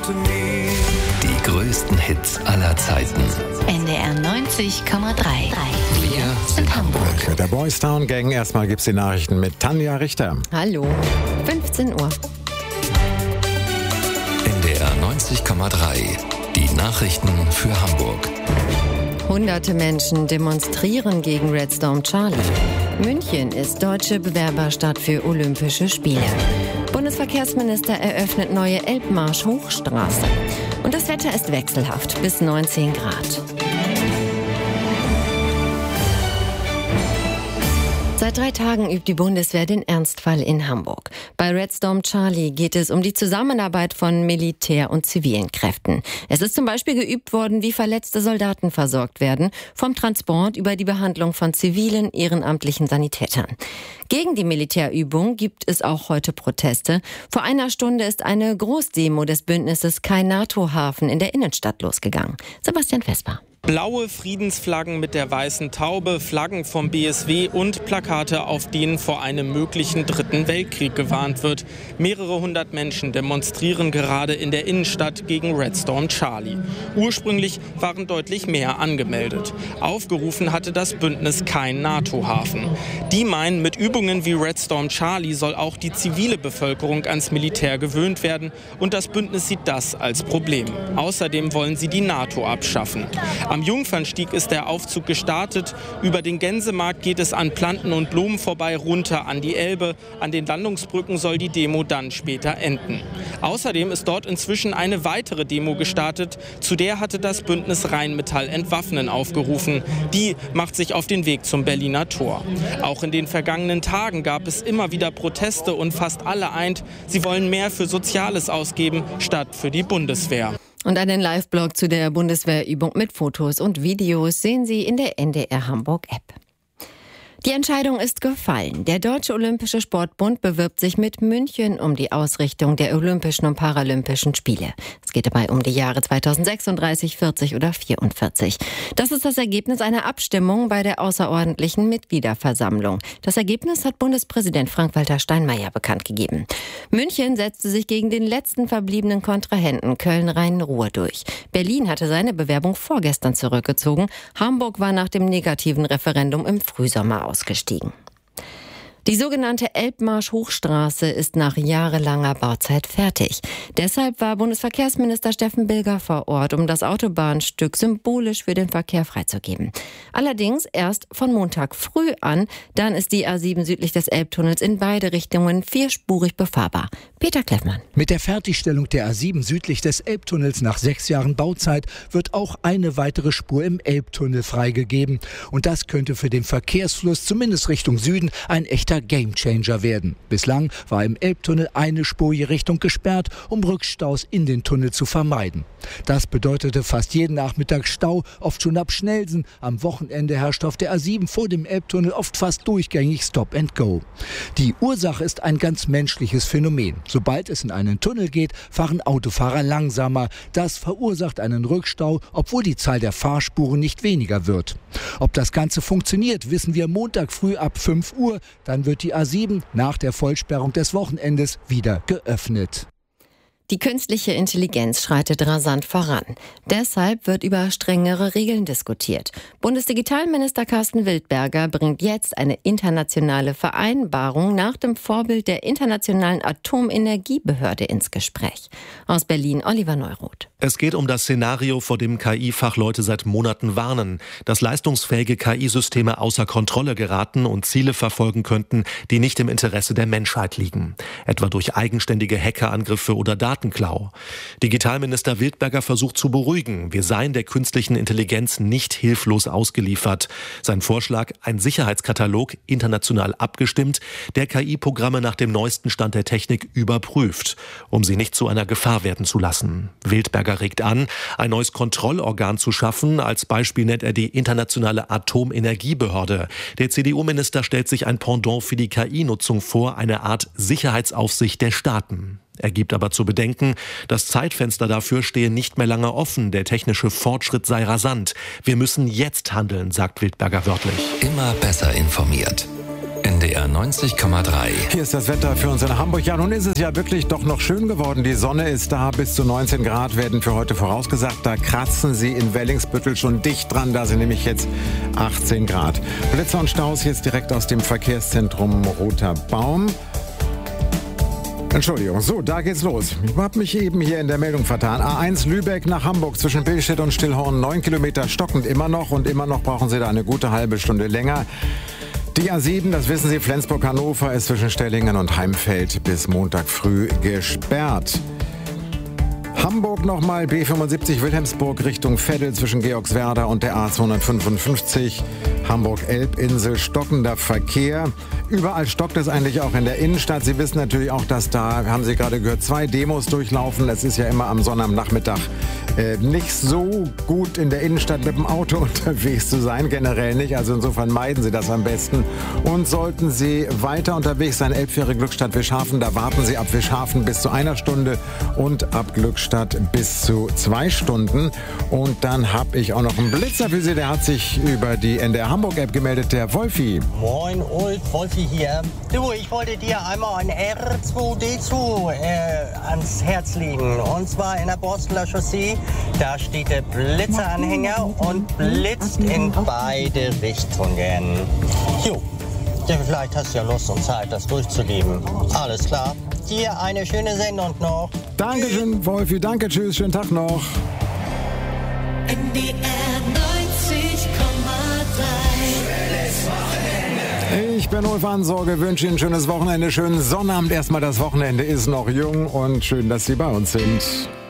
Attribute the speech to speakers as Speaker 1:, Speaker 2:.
Speaker 1: Die größten Hits aller Zeiten.
Speaker 2: NDR 90,3.
Speaker 1: Wir sind Hamburg.
Speaker 3: Mit der Boys Town Gang. Erstmal gibt's die Nachrichten mit Tanja Richter.
Speaker 4: Hallo, 15 Uhr.
Speaker 1: NDR 90,3. Die Nachrichten für Hamburg.
Speaker 4: Hunderte Menschen demonstrieren gegen Red Storm Charlie. München ist deutsche Bewerberstadt für Olympische Spiele. Bundesverkehrsminister eröffnet neue Elbmarsch-Hochstraße. Und das Wetter ist wechselhaft, bis 19 Grad. Seit 3 Tagen übt die Bundeswehr den Ernstfall in Hamburg. Bei Red Storm Charlie geht es um die Zusammenarbeit von Militär- und zivilen Kräften. Es ist zum Beispiel geübt worden, wie verletzte Soldaten versorgt werden, vom Transport über die Behandlung von zivilen, ehrenamtlichen Sanitätern. Gegen die Militärübung gibt es auch heute Proteste. Vor einer Stunde ist eine Großdemo des Bündnisses Kein NATO-Hafen in der Innenstadt losgegangen. Sebastian Vesper.
Speaker 5: Blaue Friedensflaggen mit der weißen Taube, Flaggen vom BSW und Plakate, auf denen vor einem möglichen Dritten Weltkrieg gewarnt wird. Mehrere hundert Menschen demonstrieren gerade in der Innenstadt gegen Red Storm Charlie. Ursprünglich waren deutlich mehr angemeldet. Aufgerufen hatte das Bündnis Kein NATO-Hafen. Die meinen, mit Übungen wie Red Storm Charlie soll auch die zivile Bevölkerung ans Militär gewöhnt werden. Und das Bündnis sieht das als Problem. Außerdem wollen sie die NATO abschaffen. Am Jungfernstieg ist der Aufzug gestartet. Über den Gänsemarkt geht es an Planten und Blumen vorbei, runter an die Elbe. An den Landungsbrücken soll die Demo dann später enden. Außerdem ist dort inzwischen eine weitere Demo gestartet. Zu der hatte das Bündnis Rheinmetall Entwaffnen aufgerufen. Die macht sich auf den Weg zum Berliner Tor. Auch in den vergangenen Tagen gab es immer wieder Proteste und fast alle eint, sie wollen mehr für Soziales ausgeben, statt für die Bundeswehr.
Speaker 4: Und einen Live-Blog zu der Bundeswehrübung mit Fotos und Videos sehen Sie in der NDR Hamburg-App. Die Entscheidung ist gefallen. Der Deutsche Olympische Sportbund bewirbt sich mit München um die Ausrichtung der Olympischen und Paralympischen Spiele. Es geht dabei um die Jahre 2036, 40 oder 44. Das ist das Ergebnis einer Abstimmung bei der außerordentlichen Mitgliederversammlung. Das Ergebnis hat Bundespräsident Frank-Walter Steinmeier bekannt gegeben. München setzte sich gegen den letzten verbliebenen Kontrahenten Köln-Rhein-Ruhr durch. Berlin hatte seine Bewerbung vorgestern zurückgezogen. Hamburg war nach dem negativen Referendum im Frühsommer ausgestiegen. Die sogenannte Elbmarsch-Hochstraße ist nach jahrelanger Bauzeit fertig. Deshalb war Bundesverkehrsminister Steffen Bilger vor Ort, um das Autobahnstück symbolisch für den Verkehr freizugeben. Allerdings erst von Montag früh an, dann ist die A7 südlich des Elbtunnels in beide Richtungen vierspurig befahrbar. Peter Kleffmann.
Speaker 6: Mit der Fertigstellung der A7 südlich des Elbtunnels nach 6 Jahren Bauzeit wird auch eine weitere Spur im Elbtunnel freigegeben. Und das könnte für den Verkehrsfluss, zumindest Richtung Süden, ein echter Gamechanger werden. Bislang war im Elbtunnel eine Spur je Richtung gesperrt, um Rückstaus in den Tunnel zu vermeiden. Das bedeutete fast jeden Nachmittag Stau, oft schon ab Schnellsen. Am Wochenende herrscht auf der A7 vor dem Elbtunnel oft fast durchgängig Stop and Go. Die Ursache ist ein ganz menschliches Phänomen. Sobald es in einen Tunnel geht, fahren Autofahrer langsamer. Das verursacht einen Rückstau, obwohl die Zahl der Fahrspuren nicht weniger wird. Ob das Ganze funktioniert, wissen wir Montag früh ab 5 Uhr. Dann wird die A7 nach der Vollsperrung des Wochenendes wieder geöffnet.
Speaker 4: Die künstliche Intelligenz schreitet rasant voran. Deshalb wird über strengere Regeln diskutiert. Bundesdigitalminister Carsten Wildberger bringt jetzt eine internationale Vereinbarung nach dem Vorbild der Internationalen Atomenergiebehörde ins Gespräch. Aus Berlin Oliver Neuroth.
Speaker 7: Es geht um das Szenario, vor dem KI-Fachleute seit Monaten warnen, dass leistungsfähige KI-Systeme außer Kontrolle geraten und Ziele verfolgen könnten, die nicht im Interesse der Menschheit liegen. Etwa durch eigenständige Hackerangriffe oder Datenklau. Digitalminister Wildberger versucht zu beruhigen, wir seien der künstlichen Intelligenz nicht hilflos ausgeliefert. Sein Vorschlag, ein Sicherheitskatalog, international abgestimmt, der KI-Programme nach dem neuesten Stand der Technik überprüft, um sie nicht zu einer Gefahr werden zu lassen. Wildberger regt an, ein neues Kontrollorgan zu schaffen. Als Beispiel nennt er die Internationale Atomenergiebehörde. Der CDU-Minister stellt sich ein Pendant für die KI-Nutzung vor, eine Art Sicherheitsaufsicht der Staaten. Er gibt aber zu bedenken, das Zeitfenster dafür stehe nicht mehr lange offen. Der technische Fortschritt sei rasant. Wir müssen jetzt handeln, sagt Wildberger wörtlich.
Speaker 1: Immer besser informiert. NDR 90,3.
Speaker 3: Hier ist das Wetter für uns in Hamburg. Ja, nun ist es ja wirklich doch noch schön geworden. Die Sonne ist da. Bis zu 19 Grad werden für heute vorausgesagt. Da kratzen sie in Wellingsbüttel schon dicht dran. Da sind nämlich jetzt 18 Grad. Blitzer und Staus jetzt direkt aus dem Verkehrszentrum Roter Baum. Entschuldigung, so, da geht's los. Ich habe mich eben hier in der Meldung vertan. A1 Lübeck nach Hamburg zwischen Billstedt und Stillhorn 9 Kilometer stockend immer noch und immer noch brauchen Sie da eine gute halbe Stunde länger. Die A7, das wissen Sie, Flensburg-Hannover ist zwischen Stellingen und Heimfeld bis Montag früh gesperrt. Hamburg nochmal, B75 Wilhelmsburg Richtung Veddel zwischen Georgswerda und der A255. Hamburg-Elbinsel, stockender Verkehr. Überall stockt es eigentlich auch in der Innenstadt. Sie wissen natürlich auch, dass da, haben Sie gerade gehört, 2 Demos durchlaufen. Es ist ja immer am Sonnabendnachmittag nicht so gut in der Innenstadt mit dem Auto unterwegs zu sein, generell nicht. Also insofern meiden Sie das am besten. Und sollten Sie weiter unterwegs sein, Elbfähre Glückstadt Wischhafen, da warten Sie ab Wischhafen bis zu 1 Stunde und ab Glückstadt bis zu 2 Stunden. Und dann habe ich auch noch einen Blitzer für Sie, der hat sich über die NDR Hamburg-App gemeldet, der Wolfi.
Speaker 8: Moin Ulf, Wolfi hier. Du, ich wollte dir einmal ein R2D2 ans Herz legen. Und zwar in der Borsteler Chaussee. Da steht der Blitzeranhänger und blitzt in beide Richtungen. Jo, vielleicht hast du ja Lust und Zeit, das durchzuleben. Alles klar. Dir eine schöne Sendung noch.
Speaker 3: Dankeschön, Wolfi. Danke, tschüss. Schönen Tag noch.
Speaker 9: NDR 90,3.
Speaker 3: Ich bin Ulf Ansorge, wünsche Ihnen ein schönes Wochenende, schönen Sonnabend. Erstmal, das Wochenende ist noch jung und schön, dass Sie bei uns sind.